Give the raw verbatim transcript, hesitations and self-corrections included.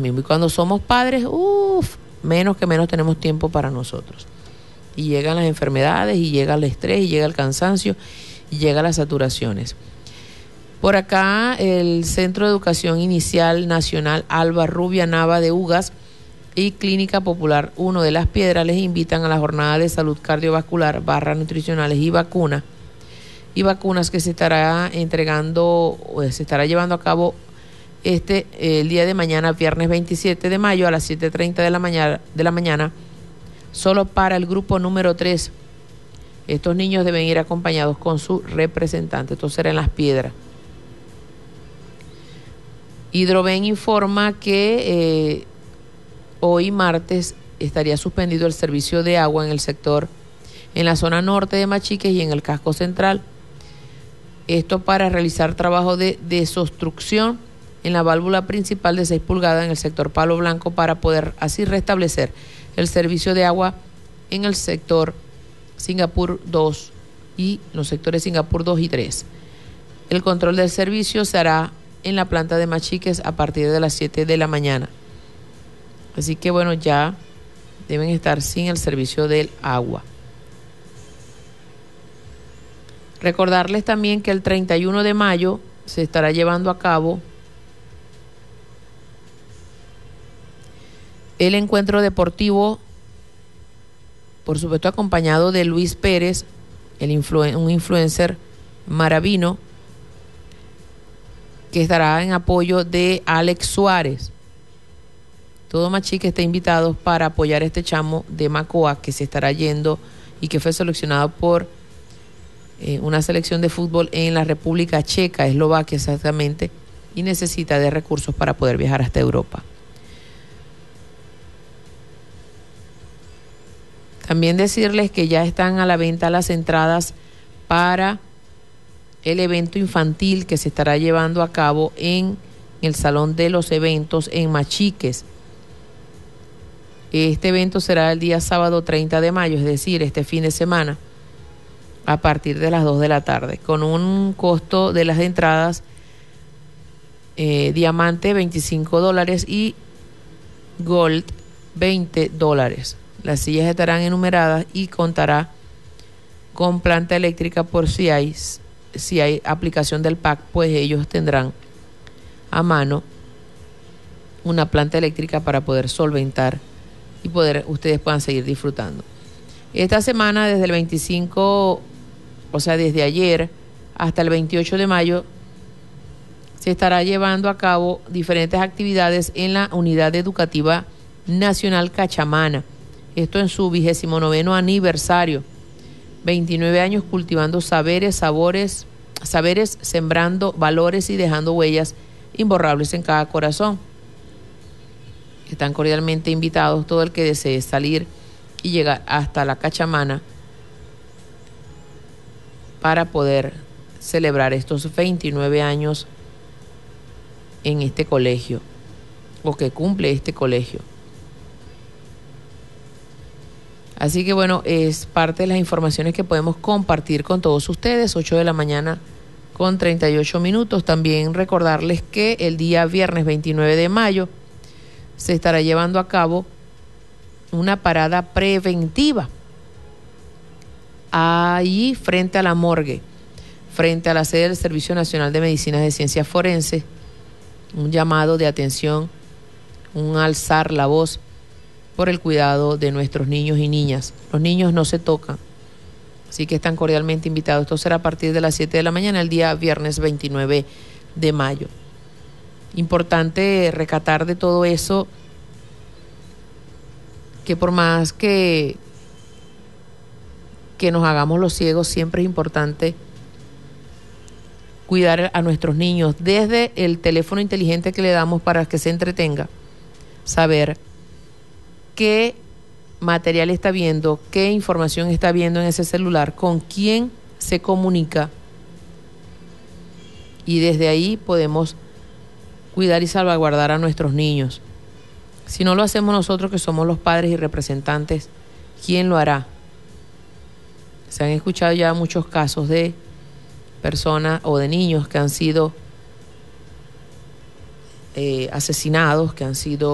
mismo. Y cuando somos padres, uff, menos que menos tenemos tiempo para nosotros. Y llegan las enfermedades, y llega el estrés, y llega el cansancio, y llegan las saturaciones. Por acá, el Centro de Educación Inicial Nacional Alba Rubia Nava de Ugas y Clínica Popular uno de Las Piedras les invitan a la jornada de salud cardiovascular, barras nutricionales y vacunas. Y vacunas que se estará entregando, o se estará llevando a cabo este eh, el día de mañana, viernes veintisiete de mayo a las siete treinta de la mañana, de la mañana, solo para el grupo número tres. Estos niños deben ir acompañados con su representante. Esto será en Las Piedras. Hidroven informa que eh, hoy martes estaría suspendido el servicio de agua en el sector, en la zona norte de Machiques y en el casco central. Esto para realizar trabajo de desobstrucción en la válvula principal de seis pulgadas en el sector Palo Blanco para poder así restablecer el servicio de agua en el sector Singapur dos y los sectores Singapur dos y tres. El control del servicio se hará en la planta de Machiques a partir de las siete de la mañana. Así que bueno, ya deben estar sin el servicio del agua. Recordarles también que el treinta y uno de mayo se estará llevando a cabo el encuentro deportivo, por supuesto acompañado de Luis Pérez, el influen- un influencer maravino, que estará en apoyo de Alex Suárez. Todo Machique está invitado para apoyar a este chamo de Macoa que se estará yendo y que fue seleccionado por eh, una selección de fútbol en la República Checa, Eslovaquia exactamente, y necesita de recursos para poder viajar hasta Europa. También decirles que ya están a la venta las entradas para el evento infantil que se estará llevando a cabo en el Salón de los Eventos en Machiques. Este evento será el día sábado treinta de mayo, es decir, este fin de semana, a partir de las dos de la tarde, con un costo de las entradas eh, diamante veinticinco dólares y gold veinte dólares. Las sillas estarán enumeradas y contará con planta eléctrica por si hay, si hay aplicación del P A C, pues ellos tendrán a mano una planta eléctrica para poder solventar y poder ustedes puedan seguir disfrutando. Esta semana, desde el veinticinco, o sea, desde ayer hasta el veintiocho de mayo, se estará llevando a cabo diferentes actividades en la Unidad Educativa Nacional Cachamana. Esto en su vigésimo noveno aniversario. veintinueve años cultivando saberes, sabores, saberes, sembrando valores y dejando huellas imborrables en cada corazón. Están cordialmente invitados todo el que desee salir y llegar hasta la Cachamana para poder celebrar estos veintinueve años en este colegio, o que cumple este colegio. Así que bueno, es parte de las informaciones que podemos compartir con todos ustedes. Ocho de la mañana con treinta y ocho minutos. También recordarles que el día viernes veintinueve de mayo se estará llevando a cabo una parada preventiva ahí frente a la morgue, frente a la sede del Servicio Nacional de Medicinas de Ciencias Forenses. Un llamado de atención, un alzar la voz por el cuidado de nuestros niños y niñas. Los niños no se tocan, así que están cordialmente invitados. Esto será a partir de las siete de la mañana, el día viernes veintinueve de mayo. Importante recatar de todo eso que por más que, que nos hagamos los ciegos, siempre es importante cuidar a nuestros niños desde el teléfono inteligente que le damos para que se entretenga, saber qué material está viendo, qué información está viendo en ese celular, con quién se comunica, y desde ahí podemos cuidar y salvaguardar a nuestros niños. Si no lo hacemos nosotros, que somos los padres y representantes, ¿quién lo hará? Se han escuchado ya muchos casos de personas o de niños que han sido eh, asesinados, que han sido